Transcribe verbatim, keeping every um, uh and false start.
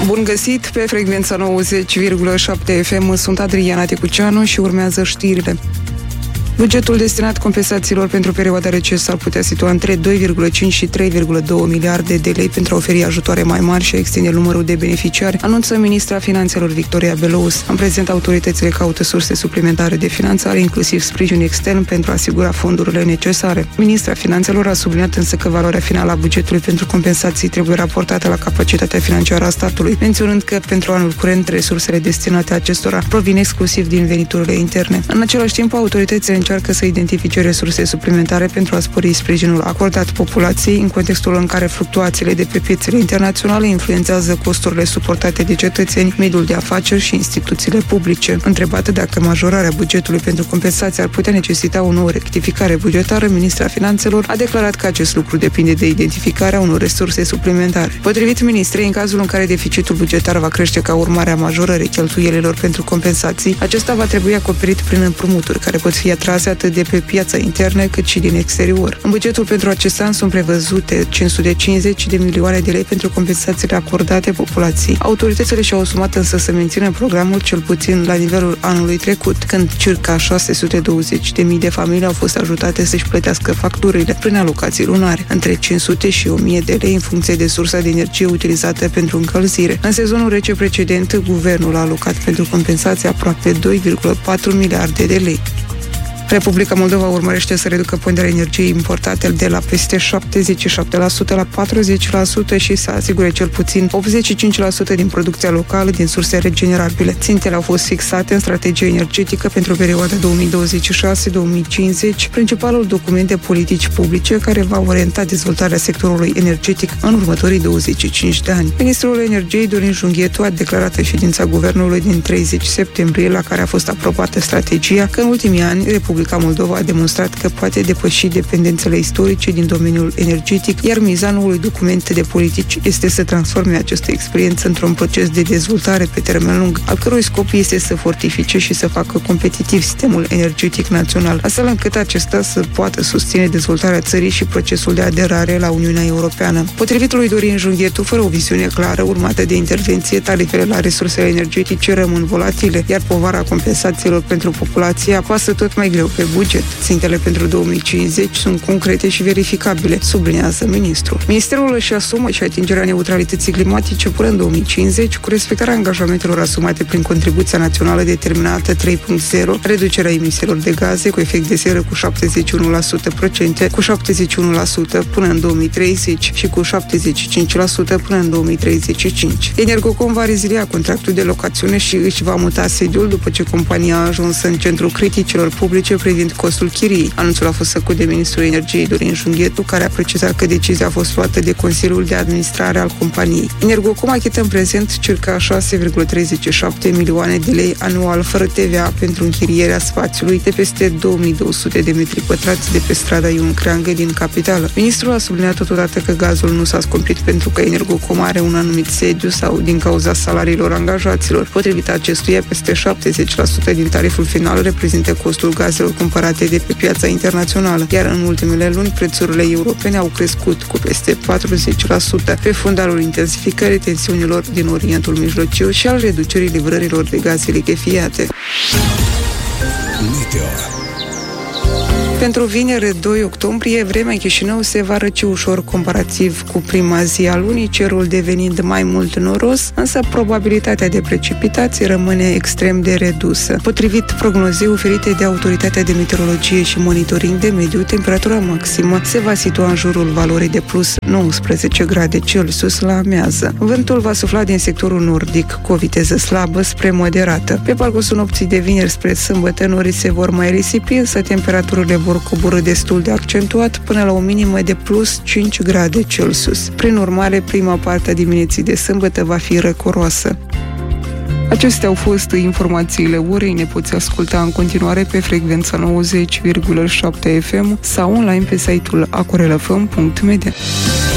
Bun găsit pe frecvența nouăzeci virgulă șapte F M, sunt Adriana Tecuceanu și urmează știrile. Bugetul destinat compensațiilor pentru perioada rece s-ar putea situa între doi virgulă cinci și trei virgulă doi miliarde de lei pentru a oferi ajutoare mai mari și a extinde numărul de beneficiari, anunță ministra Finanțelor Victoria Belouz. În prezent, autoritățile caută surse suplimentare de finanțare, inclusiv sprijin extern, pentru a asigura fondurile necesare. Ministra Finanțelor a subliniat însă că valoarea finală a bugetului pentru compensații trebuie raportată la capacitatea financiară a statului, menționând că pentru anul curent resursele destinate acestora provin exclusiv din veniturile interne. În același timp, autoritățile încearcă să identifice resurse suplimentare pentru a spori sprijinul acordat populației în contextul în care fluctuațiile de pe piețele internaționale influențează costurile suportate de cetățeni, mediul de afaceri și instituțiile publice. Întrebată dacă majorarea bugetului pentru compensații ar putea necesita o nouă rectificare bugetară, ministra Finanțelor a declarat că acest lucru depinde de identificarea unor resurse suplimentare. Potrivit ministrei, în cazul în care deficitul bugetar va crește ca urmare a majorării cheltuielilor pentru compensații, acesta va trebui acoperit prin împrumuturi care pot fi atrase atât de pe piața internă cât și din exterior. În bugetul pentru acest an sunt prevăzute cinci sute cincizeci de milioane de lei pentru compensațiile acordate populației. Autoritățile și-au asumat însă să mențină programul cel puțin la nivelul anului trecut, când circa șase sute douăzeci de mii de familii au fost ajutate să-și plătească facturile prin alocații lunare, între cinci sute și o mie de lei în funcție de sursa de energie utilizată pentru încălzire. În sezonul rece precedent, guvernul a alocat pentru compensații aproape doi virgulă patru miliarde de lei. Republica Moldova urmărește să reducă ponderea energiei importate de la peste șaptezeci și șapte la sută la patruzeci la sută și să asigure cel puțin optzeci și cinci la sută din producția locală din surse regenerabile. Țintele au fost fixate în strategia energetică pentru perioada două mii douăzeci și șase două mii cincizeci, principalul document de politici publice care va orienta dezvoltarea sectorului energetic în următorii douăzeci și cinci de ani. Ministrul Energiei Dorin Junghetu a declarat în ședința guvernului din treizeci septembrie, la care a fost aprobată strategia, că în ultimii ani Republica Republica Moldova a demonstrat că poate depăși dependențele istorice din domeniul energetic, iar miza noului document de politici este să transforme această experiență într-un proces de dezvoltare pe termen lung, al cărui scop este să fortifice și să facă competitiv sistemul energetic național, astfel încât acesta să poată susține dezvoltarea țării și procesul de aderare la Uniunea Europeană. Potrivit lui Dorin Junghetu, fără o viziune clară urmată de intervenție, tarifele la resursele energetice rămân volatile, iar povara compensațiilor pentru populație apasă tot mai greu pe buget. Țintele pentru două mii cincizeci sunt concrete și verificabile, sublinează ministrul. Ministerul își asumă și atingerea neutralității climatice până în două mii cincizeci, cu respectarea angajamentelor asumate prin contribuția națională determinată trei punct zero, reducerea emisiilor de gaze cu efect de seră cu șaptezeci și unu la sută procente, cu șaptezeci și unu la sută până în două mii treizeci și cu șaptezeci și cinci la sută până în două mii treizeci și cinci. Energocom va rezilia contractul de locațiune și își va muta sediul după ce compania a ajuns în centrul criticilor publice privind costul chiriei. Anunțul a fost făcut de ministrul energiei Dorin Junghetu, care a precizat că decizia a fost luată de Consiliul de Administrare al companiei. Energocom achită în prezent circa șase virgulă treizeci și șapte milioane de lei anual fără T V A pentru închirierea spațiului de peste două mii două sute de metri pătrați de pe strada Ion Creangă din capitală. Ministrul a subliniat totodată că gazul nu s-a scumpit pentru că Energocom are un anumit sediu sau din cauza salariilor angajaților. Potrivit acestuia, peste șaptezeci la sută din tariful final reprezintă costul gazelor cumpărate de pe piața internațională, iar în ultimele luni prețurile europene au crescut cu peste patruzeci la sută pe fundalul intensificării tensiunilor din Orientul Mijlociu și al reducerii livrărilor de gaze lichefiate. Meteo. Pentru vineri, doi octombrie, vremea în Chișinău se va răci ușor comparativ cu prima zi a lunii, cerul devenind mai mult noros, însă probabilitatea de precipitații rămâne extrem de redusă. Potrivit prognozei oferite de Autoritatea de Meteorologie și Monitoring de Mediu, temperatura maximă se va situa în jurul valorii de plus nouăsprezece grade Celsius la amiază. Vântul va sufla din sectorul nordic cu o viteză slabă spre moderată. Pe parcursul nopții de vineri spre sâmbătă, norii se vor mai risipi, însă temperaturile vor coborî destul de accentuat până la o minimă de plus cinci grade Celsius. Prin urmare, prima parte a dimineții de sâmbătă va fi răcoroasă. Acestea au fost informațiile orei. Ne poți asculta în continuare pe frecvența nouăzeci virgulă șapte F M sau online pe site-ul acorelafm punct media.